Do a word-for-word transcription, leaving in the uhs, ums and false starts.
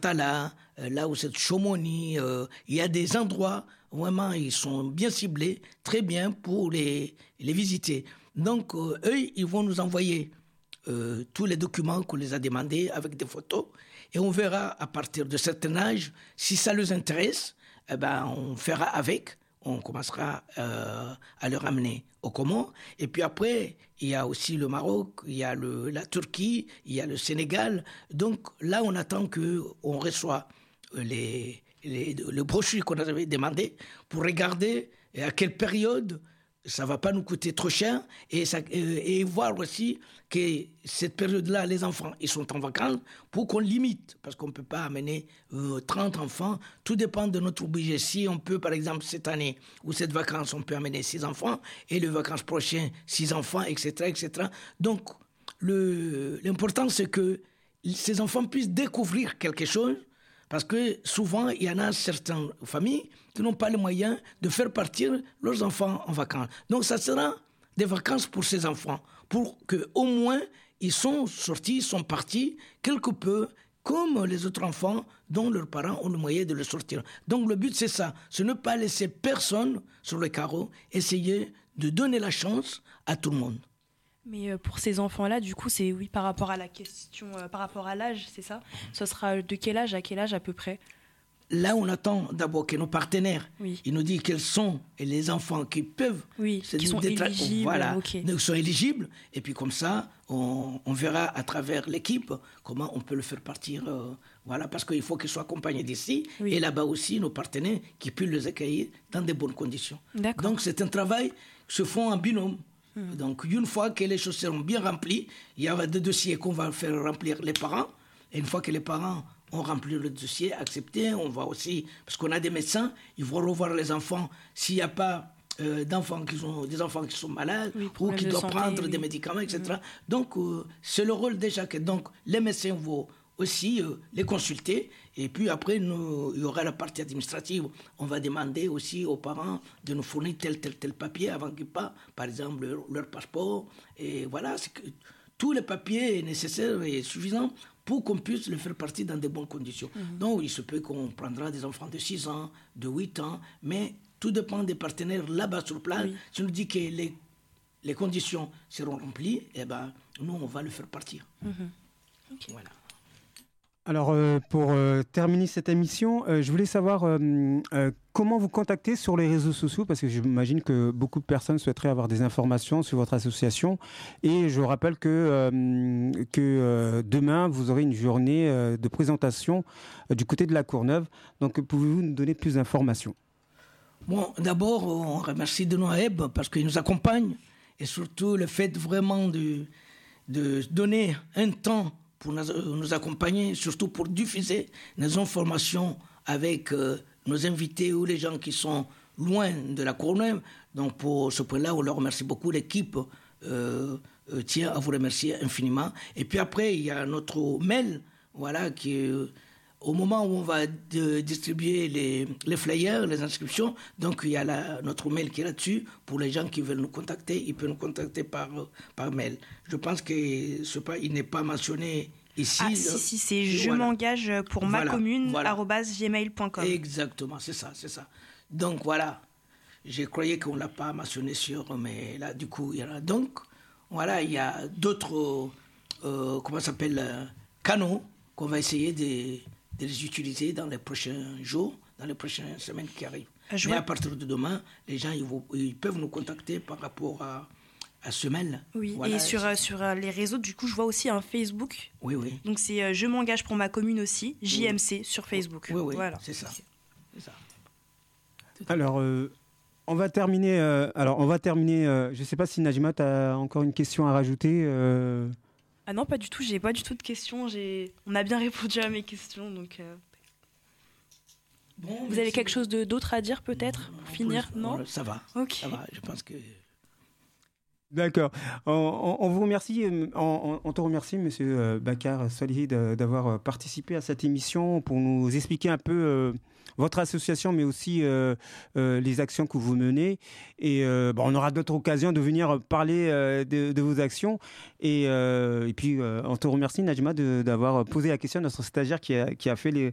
Murtala, euh, là où c'est Chamonix, euh, il y a des endroits, vraiment, ils sont bien ciblés, très bien pour les, les visiter. Donc, euh, eux, ils vont nous envoyer euh, tous les documents qu'on les a demandés avec des photos. Et on verra à partir de certain âge, si ça les intéresse, eh ben, on fera avec. On commencera euh, à le ramener au Comores. Et puis après, il y a aussi le Maroc, il y a le, la Turquie, il y a le Sénégal. Donc là, on attend qu'on reçoit les, les, le brochure qu'on avait demandé pour regarder à quelle période ça ne va pas nous coûter trop cher et, ça, et, et voir aussi que cette période-là, les enfants, ils sont en vacances pour qu'on limite, parce qu'on ne peut pas amener euh, trente enfants. Tout dépend de notre budget. Si on peut, par exemple, cette année ou cette vacance, on peut amener six enfants et les vacances prochaines, six enfants, et cetera, et cetera. Donc, le, l'important, c'est que ces enfants puissent découvrir quelque chose. Parce que souvent, il y en a certaines familles qui n'ont pas les moyens de faire partir leurs enfants en vacances. Donc, ça sera des vacances pour ces enfants, pour qu'au moins, ils sont sortis, ils sont partis quelque peu, comme les autres enfants dont leurs parents ont le moyen de le sortir. Donc, le but, c'est ça, c'est ne pas laisser personne sur le carreau, essayer de donner la chance à tout le monde. Mais pour ces enfants-là, du coup, c'est oui par rapport à la question, euh, par rapport à l'âge, c'est ça ? Ce sera de quel âge à quel âge à peu près ? Là, on attend d'abord que nos partenaires, oui. ils nous disent quels sont les enfants qui peuvent... Oui, qui sont détra- éligibles. Voilà, okay. donc sont éligibles. Et puis comme ça, on, on verra à travers l'équipe comment on peut le faire partir. Euh, voilà, parce qu'il faut qu'ils soient accompagnés d'ici. Oui. Et là-bas aussi, nos partenaires qui puissent les accueillir dans de bonnes conditions. D'accord. Donc c'est un travail qui se fait en binôme. Mmh. Donc une fois que les choses seront bien remplies, il y aura des dossiers qu'on va faire remplir les parents. Et une fois que les parents ont rempli le dossier, accepté, on va aussi, parce qu'on a des médecins, ils vont revoir les enfants. S'il n'y a pas euh, d'enfants qui sont, des enfants qui sont malades oui, ou qui doivent santé, prendre oui. des médicaments, et cetera. Mmh. Donc euh, c'est le rôle déjà que donc, les médecins vont aussi euh, les consulter. Et puis après, nous, il y aura la partie administrative. On va demander aussi aux parents de nous fournir tel, tel, tel papier avant qu'ils partent, par exemple leur, leur passeport. Et voilà, c'est que tous les papiers nécessaires et suffisants pour qu'on puisse le faire partir dans de bonnes conditions. Mmh. Donc, il se peut qu'on prendra des enfants de six ans, de huit ans, mais tout dépend des partenaires là-bas sur place. Oui. Si on nous dit que les, les conditions seront remplies, eh ben, nous, on va le faire partir. Mmh. Okay. Voilà. Alors, euh, pour euh, terminer cette émission, euh, je voulais savoir euh, euh, comment vous contacter sur les réseaux sociaux, parce que j'imagine que beaucoup de personnes souhaiteraient avoir des informations sur votre association. Et je rappelle que, euh, que euh, demain, vous aurez une journée euh, de présentation euh, du côté de la Courneuve. Donc, pouvez-vous nous donner plus d'informations ? Bon, d'abord, on remercie de Noaeb parce qu'il nous accompagne. Et surtout, le fait vraiment de, de donner un temps pour nous accompagner, surtout pour diffuser nos informations avec euh, nos invités ou les gens qui sont loin de la Courneuve. Donc pour ce point-là, on leur remercie beaucoup. L'équipe euh, euh, tient à vous remercier infiniment. Et puis après, il y a notre mail, voilà, qui est, euh, au moment où on va de, distribuer les, les flyers, les inscriptions, donc il y a la, notre mail qui est là-dessus. Pour les gens qui veulent nous contacter, ils peuvent nous contacter par, par mail. Je pense qu'il n'est pas mentionné ici. Ah, si, si, c'est je voilà. m'engage pour ma voilà, commune, voilà. arobase gmail point com. Exactement, c'est ça, c'est ça. Donc voilà, je croyais qu'on ne l'a pas mentionné sur, mais là, du coup, il y en a. Donc, voilà, il y a d'autres, euh, comment ça s'appelle, euh, canaux qu'on va essayer de, de les utiliser dans les prochains jours, dans les prochaines semaines qui arrivent. Je Mais vois... à partir de demain, les gens, ils, vont, ils peuvent nous contacter par rapport à... à ce mail. Oui, voilà, et sur, euh, sur euh, les réseaux, du coup, je vois aussi un Facebook. Oui, oui. Donc, c'est euh, Je m'engage pour ma commune aussi, J M C oui. sur Facebook. Oui, oui, voilà. c'est ça. C'est ça. Alors, euh, on va terminer. Euh, alors, on va terminer. Euh, je ne sais pas si Najma, tu as encore une question à rajouter. Euh... Ah non, pas du tout. J'ai pas du tout de questions. J'ai... On a bien répondu à mes questions, donc. Euh... Bon, vous avez quelque chose de, d'autre à dire, peut-être, non, pour finir ? Plus, non, ça va. Ok. Ça va. Je pense que. D'accord. On, on, on vous remercie, on, on te remercie, Monsieur Bakar Salihi, d'avoir participé à cette émission pour nous expliquer un peu euh, votre association, mais aussi euh, euh, les actions que vous menez. Et euh, bon, on aura d'autres occasions de venir parler euh, de, de vos actions. Et, euh, et puis, euh, on te remercie, Najma, de, d'avoir posé la question à notre stagiaire qui a, qui a fait les,